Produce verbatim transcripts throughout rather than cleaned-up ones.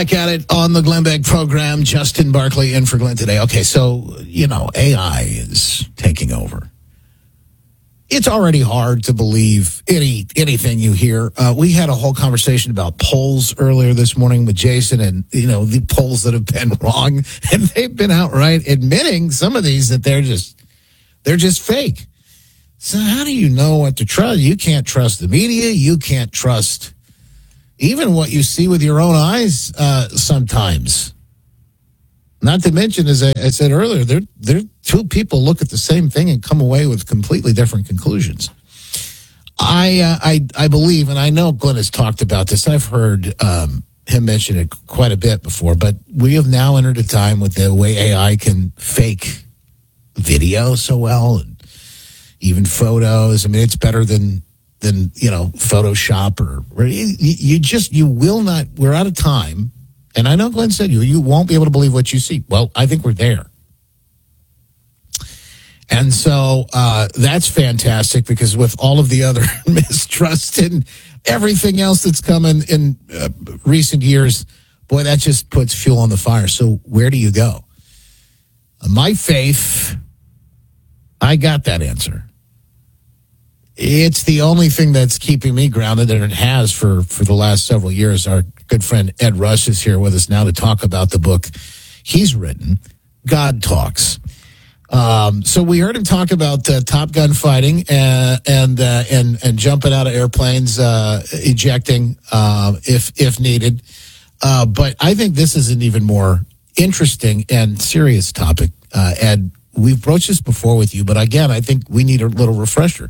back at it on the Glenn Beck program. Justin Barkley in for Glenn today. Okay, so, you know, A I is taking over. It's already hard to believe any anything you hear. Uh, we had a whole conversation about polls earlier this morning with Jason and, you know, the polls that have been wrong. And they've been outright admitting some of these that they're just, they're just fake. So how do you know what to trust? You can't trust the media. You can't trust even what you see with your own eyes uh, sometimes. Not to mention, as I, I said earlier, there there two people look at the same thing and come away with completely different conclusions. I uh, I I believe, and I know Glenn has talked about this. I've heard um, him mention it quite a bit before, but we have now entered a time with the way A I can fake video so well, and even photos. I mean, it's better than. than, you know, Photoshop or, or you, you just, you will not, we're out of time. And I know Glenn said you, you won't be able to believe what you see. Well, I think we're there. And so uh, that's fantastic because with all of the other mistrust and everything else that's coming in uh, recent years, boy, that just puts fuel on the fire. So where do you go? Uh, my faith, I got that answer. It's the only thing that's keeping me grounded, and it has for, for the last several years. Our good friend Ed Rush is here with us now to talk about the book he's written, God Talks. Um, so we heard him talk about uh, Top Gun fighting and and uh, and and jumping out of airplanes, uh, ejecting uh, if if needed. Uh, but I think this is an even more interesting and serious topic. Uh, Ed, we've broached this before with you, but again, I think we need a little refresher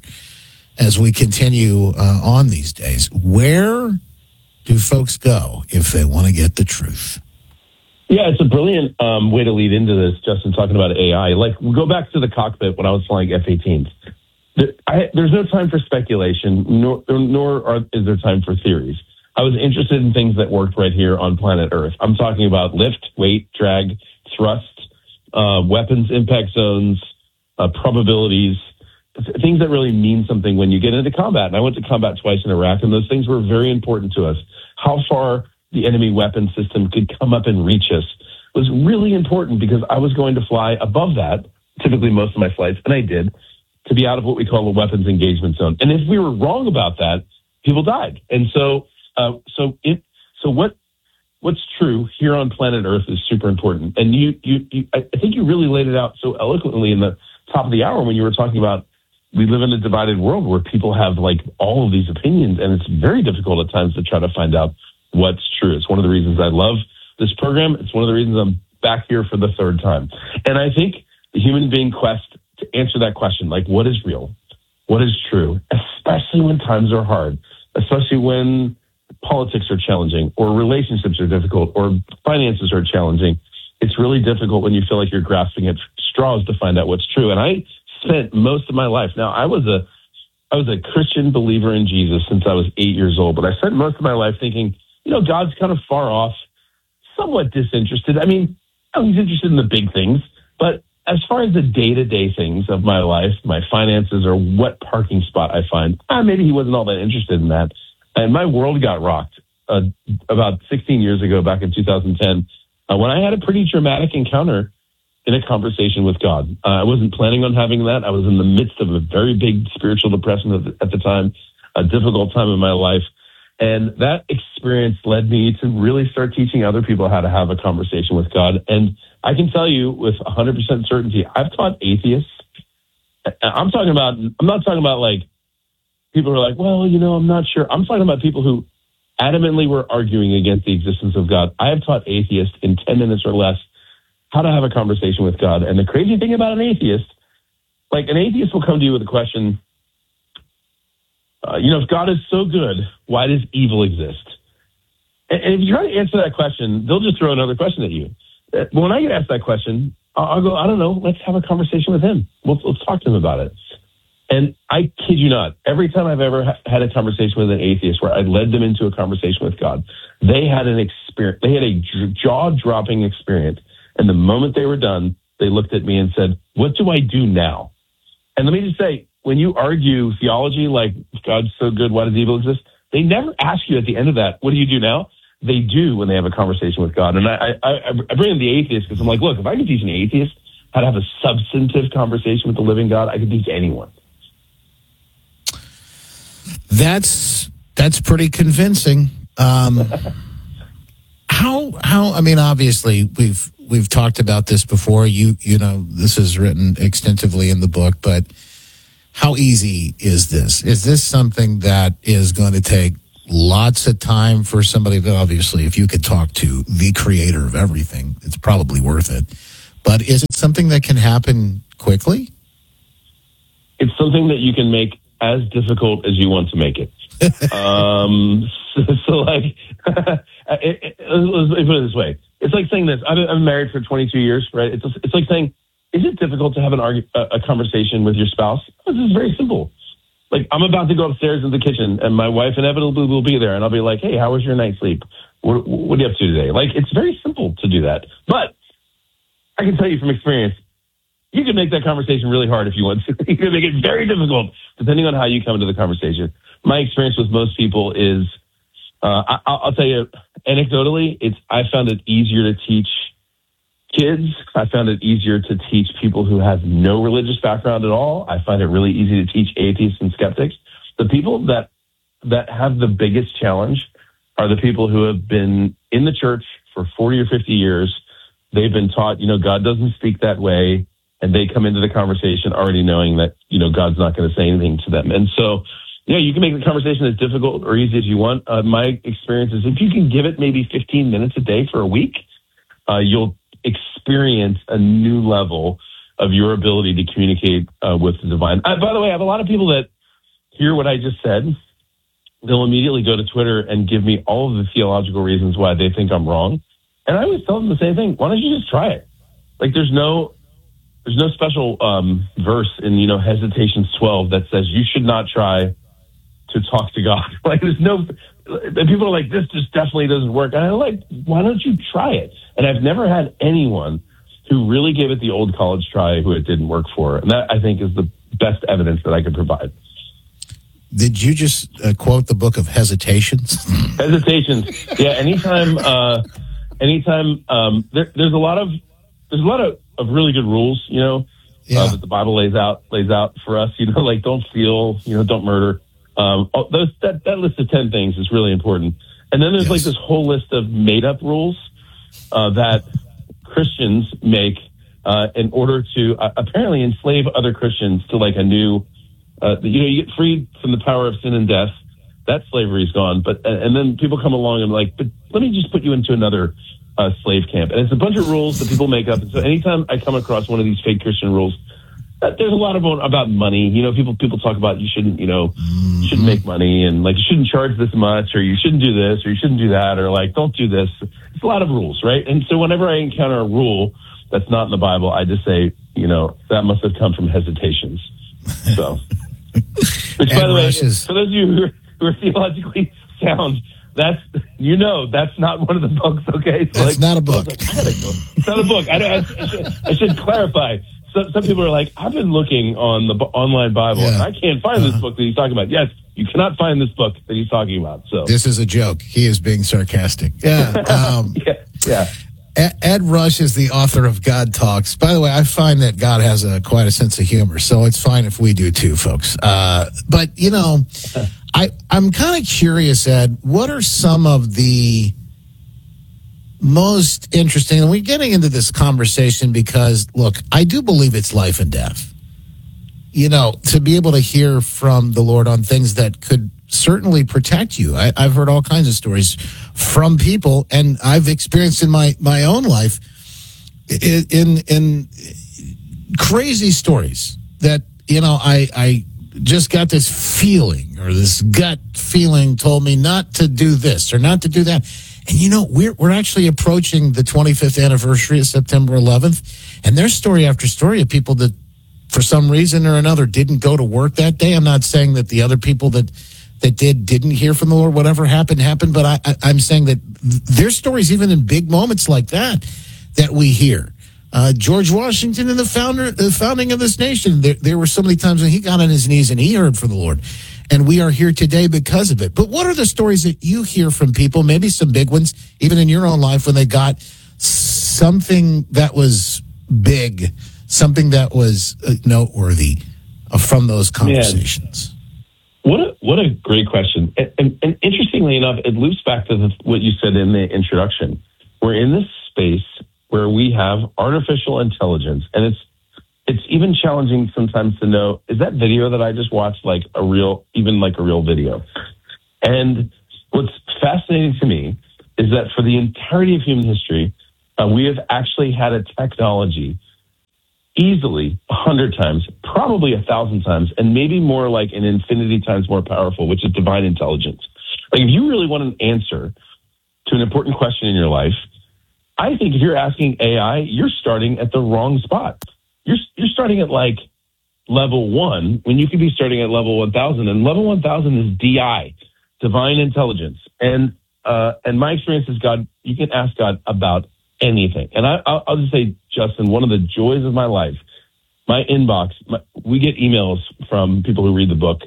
as we continue uh, on these days. Where do folks go if they want to get the truth? Yeah, it's a brilliant um, way to lead into this, Justin, talking about A I. Like, we'll go back to the cockpit when I was flying F eighteens. There, I, there's no time for speculation, nor, nor are, is there time for theories. I was interested in things that worked right here on planet Earth. I'm talking about lift, weight, drag, thrust, uh, weapons, impact zones, uh, probabilities, things that really mean something when you get into combat. And I went to combat twice in Iraq, and those things were very important to us. How far the enemy weapon system could come up and reach us was really important because I was going to fly above that, typically most of my flights, and I did, to be out of what we call the weapons engagement zone. And if we were wrong about that, people died. And so, uh, so it, so what, what's true here on planet Earth is super important. And you, you, you, I think you really laid it out so eloquently in the top of the hour when you were talking about we live in a divided world where people have like all of these opinions, and it's very difficult at times to try to find out what's true. It's one of the reasons I love this program. It's one of the reasons I'm back here for the third time. And I think the human being quest to answer that question, like what is real? What is true? Especially when times are hard, especially when politics are challenging or relationships are difficult or finances are challenging. It's really difficult when you feel like you're grasping at straws to find out what's true. And I spent most of my life. Now, I was a I was a Christian believer in Jesus since I was eight years old, but I spent most of my life thinking, you know, God's kind of far off, somewhat disinterested. I mean, oh, he's interested in the big things, but as far as the day-to-day things of my life, my finances, or what parking spot I find, ah, maybe he wasn't all that interested in that. And my world got rocked uh, about sixteen years ago, back in two thousand ten, uh, when I had a pretty dramatic encounter in a conversation with God. Uh, I wasn't planning on having that. I was in the midst of a very big spiritual depression at the, at the time, a difficult time in my life. And that experience led me to really start teaching other people how to have a conversation with God. And I can tell you with one hundred percent certainty, I've taught atheists. I'm talking about, I'm not talking about like people who are like, well, you know, I'm not sure. I'm talking about people who adamantly were arguing against the existence of God. I have taught atheists in ten minutes or less how to have a conversation with God. And the crazy thing about an atheist, like an atheist will come to you with a question, uh, you know, if God is so good, why does evil exist? And, and if you try to answer that question, they'll just throw another question at you. Uh, when I get asked that question, I'll, I'll go, I don't know, let's have a conversation with him. We'll, let's talk to him about it. And I kid you not, every time I've ever ha- had a conversation with an atheist where I led them into a conversation with God, they had an experience, they had a jaw-dropping experience. And the moment they were done, they looked at me and said, what do I do now? And let me just say, when you argue theology, like God's so good, why does evil exist? They never ask you at the end of that, what do you do now? they do when they have a conversation with God. And I, I, I bring in the atheist because I'm like, look, if I can teach an atheist how to have a substantive conversation with the living God, I can teach anyone. That's that's pretty convincing. Um, how how I mean, obviously we've we've talked about this before. You you know this is written extensively in the book, but how easy is this? Is this something that is going to take lots of time for somebody? That obviously, if you could talk to the creator of everything, it's probably worth it. But is it something that can happen quickly? It's something that you can make as difficult as you want to make it. um, so, so, like, it, it, let me put it this way: it's like saying this. I've been, I've been married for twenty-two years, right? It's it's like saying, is it difficult to have an argue, a, a conversation with your spouse? This is very simple. Like, I'm about to go upstairs in the kitchen, and my wife inevitably will be there, and I'll be like, "Hey, how was your night's sleep? What, what are you up to today?" Like, it's very simple to do that. But I can tell you from experience, you can make that conversation really hard if you want to. You can make it very difficult, depending on how you come into the conversation. My experience with most people is, uh, I, I'll tell you, anecdotally, it's I found it easier to teach kids. I found it easier to teach people who have no religious background at all. I find it really easy to teach atheists and skeptics. The people that that have the biggest challenge are the people who have been in the church for forty or fifty years. They've been taught, you know, God doesn't speak that way. And they come into the conversation already knowing that, you know, God's not going to say anything to them. And so, yeah, you can make the conversation as difficult or easy as you want. Uh, my experience is if you can give it maybe fifteen minutes a day for a week, uh, you'll experience a new level of your ability to communicate uh, with the divine. Uh, by the way, I have a lot of people that hear what I just said. They'll immediately go to Twitter and give me all of the theological reasons why they think I'm wrong. And I always tell them the same thing. Why don't you just try it? Like, there's no... There's no special um, verse in, you know, Hesitations twelve that says you should not try to talk to God. Like, there's no, and people are like, this just definitely doesn't work. And I'm like, why don't you try it? And I've never had anyone who really gave it the old college try who it didn't work for. And that, I think, is the best evidence that I could provide. Did you just uh, quote the book of Hesitations? Hesitations. Yeah. Anytime, uh, anytime, um, there, there's a lot of, there's a lot of, of really good rules, you know, yeah. uh, that the Bible lays out, lays out for us, you know, like don't steal, you know, don't murder. Um, those, that, that list of ten things is really important. And then there's yes. like this whole list of made up rules, uh, that Christians make, uh, in order to uh, apparently enslave other Christians to like a new, uh, you know, you get freed from the power of sin and death. That slavery is gone. But, and then people come along and like, but let me just put you into another Uh, slave camp. And it's a bunch of rules that people make up. And so anytime I come across one of these fake Christian rules, uh, there's a lot of about money. You know, people people talk about you shouldn't, you know, you shouldn't make money and like you shouldn't charge this much or you shouldn't do this or you shouldn't do that or like don't do this. It's a lot of rules, right? And so whenever I encounter a rule that's not in the Bible, I just say, you know, that must have come from Hesitations. So, which by the way, is- for those of you who are, who are theologically sound, That's, you know, that's not one of the books, okay? So that's like, not a book. It's not a book. I, I, I, should, I should clarify. So, some people are like, I've been looking on the online Bible, yeah. and I can't find uh-huh. this book that he's talking about. Yes, you cannot find this book that he's talking about. So this is a joke. He is being sarcastic. Yeah. Um, yeah. yeah. Ed Rush is the author of God Talks. By the way, I find that God has a quite a sense of humor, so it's fine if we do too, folks. Uh, but, you know... I, I'm kind of curious, Ed, what are some of the most interesting, and we're getting into this conversation because, look, I do believe it's life and death. You know, to be able to hear from the Lord on things that could certainly protect you. I, I've heard all kinds of stories from people, and I've experienced in my, my own life in, in, in crazy stories that, you know, I, I just got this feeling or this gut feeling told me not to do this or not to do that. And, you know, we're we're actually approaching the twenty-fifth anniversary of September eleventh, and there's story after story of people that, for some reason or another, didn't go to work that day. I'm not saying that the other people that that did didn't hear from the Lord. Whatever happened, happened. But I, I, I'm saying that there's stories even in big moments like that that we hear. Uh, George Washington and the founder, the founding of this nation. There, there were so many times when he got on his knees and he heard from the Lord. and we are here today because of it. But what are the stories that you hear from people, maybe some big ones, even in your own life, when they got something that was big, something that was noteworthy uh, from those conversations? Man. What a what a great question. And, and, and interestingly enough, it loops back to the, what you said in the introduction. We're in this space where we have artificial intelligence, and it's it's even challenging sometimes to know, is that video that I just watched like a real, even like a real video? And what's fascinating to me is that for the entirety of human history, uh, we have actually had a technology easily a hundred times, probably a thousand times, and maybe more like an infinity times more powerful, which is divine intelligence. Like if you really want an answer to an important question in your life, I think if you're asking A I, you're starting at the wrong spot. You're you're starting at like level one when you could be starting at level one thousand, and level one thousand is D I, divine intelligence. And uh, and my experience is God, you can ask God about anything. And I, I'll, I'll just say, Justin, one of the joys of my life, my inbox, my, we get emails from people who read the book.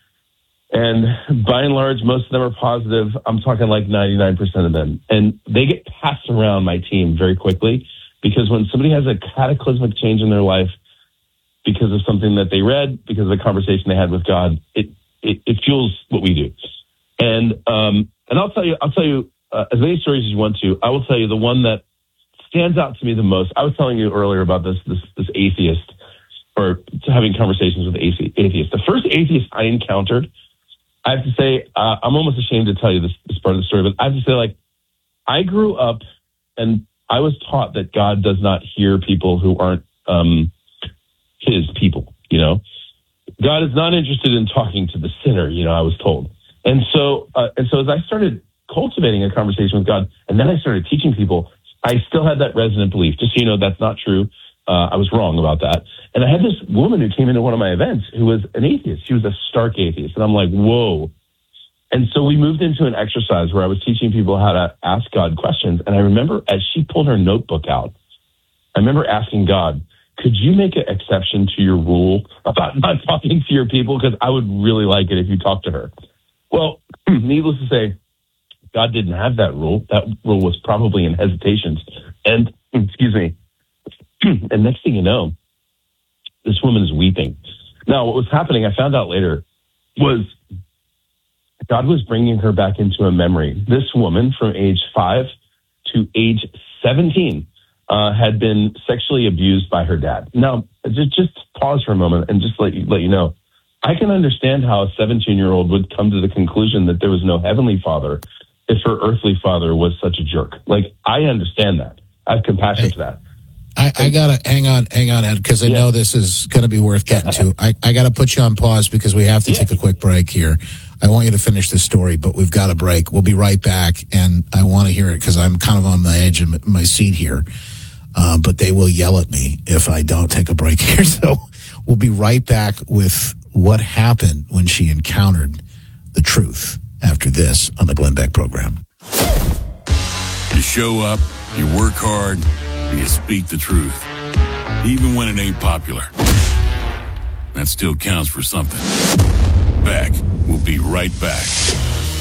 And by and large, most of them are positive. I'm talking like ninety-nine percent of them. And they get passed around my team very quickly because when somebody has a cataclysmic change in their life because of something that they read, because of a conversation they had with God, it, it, it fuels what we do. And, um, and I'll tell you, I'll tell you uh, as many stories as you want to. I will tell you the one that stands out to me the most. I was telling you earlier about this this, this atheist, or having conversations with atheists. The first atheist I encountered, I have to say, uh, I'm almost ashamed to tell you this, this part of the story, but I have to say, like, I grew up and I was taught that God does not hear people who aren't um, his people, you know? God is not interested in talking to the sinner, you know, I was told. And so, uh, and so as I started cultivating a conversation with God, and then I started teaching people, I still had that resonant belief. Just so you know, that's not true. Uh, I was wrong about that. And I had this woman who came into one of my events who was an atheist. She was a stark atheist. And I'm like, whoa. And so we moved into an exercise where I was teaching people how to ask God questions. And I remember as she pulled her notebook out, I remember asking God, could you make an exception to your rule about not talking to your people? Because I would really like it if you talked to her. Well, needless to say, God didn't have that rule. That rule was probably in hesitations. And, excuse me, and next thing you know, this woman is weeping. Now, what was happening, I found out later, was God was bringing her back into a memory. This woman from age five to age seventeen uh, had been sexually abused by her dad. Now, just, just pause for a moment and just let you, let you know, I can understand how a seventeen-year-old would come to the conclusion that there was no heavenly father if her earthly father was such a jerk. Like, I understand that. I have compassion hey, for that. I, I gotta hang on, hang on, Ed, because I yeah. know this is going to be worth getting to. I, I gotta put you on pause because we have to yeah. take a quick break here. I want you to finish this story, but we've got a break. We'll be right back, and I want to hear it because I'm kind of on the edge of my seat here. Uh, but they will yell at me if I don't take a break here. So we'll be right back with what happened when she encountered the truth after this on the Glenn Beck program. You show up, you work hard, and you speak the truth, even when it ain't popular. That still counts for something. Beck will be right back.